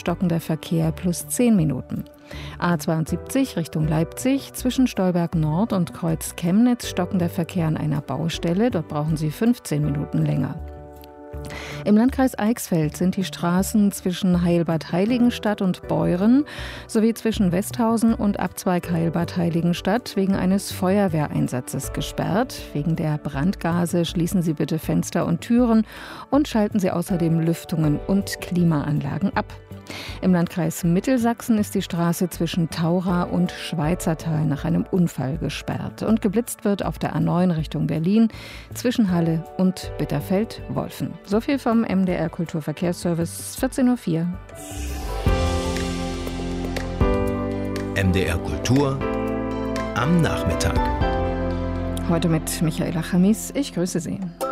stockender Verkehr plus 10 Minuten. A72 Richtung Leipzig, zwischen Stolberg Nord und Kreuz Chemnitz stockender Verkehr an einer Baustelle. Dort brauchen Sie 15 Minuten länger. Im Landkreis Eichsfeld sind die Straßen zwischen Heilbad Heiligenstadt und Beuren sowie zwischen Westhausen und Abzweig Heilbad Heiligenstadt wegen eines Feuerwehreinsatzes gesperrt. Wegen der Brandgase schließen Sie bitte Fenster und Türen und schalten Sie außerdem Lüftungen und Klimaanlagen ab. Im Landkreis Mittelsachsen ist die Straße zwischen Taura und Schweizertal nach einem Unfall gesperrt. Und geblitzt wird auf der A9 Richtung Berlin zwischen Halle und Bitterfeld-Wolfen. So viel vom MDR Kulturverkehrsservice, 14.04 Uhr. MDR Kultur am Nachmittag. Heute mit Michaela Chamis. Ich grüße Sie.